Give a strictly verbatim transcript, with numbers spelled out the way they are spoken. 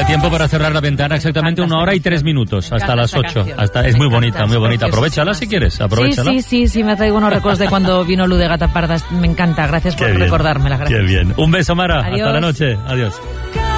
queda tiempo para cerrar la ventana, exactamente una hora y tres minutos, hasta las ocho. Hasta, es muy bonita, muy bonita. Aprovechala si quieres, aprovechala. Sí, sí, sí, sí, me traigo unos recuerdos de cuando vino Lu de Gata Parda. Me encanta, gracias por recordármela. Gracias. Qué bien. Un beso, Mara. Adiós. Hasta la noche. Adiós.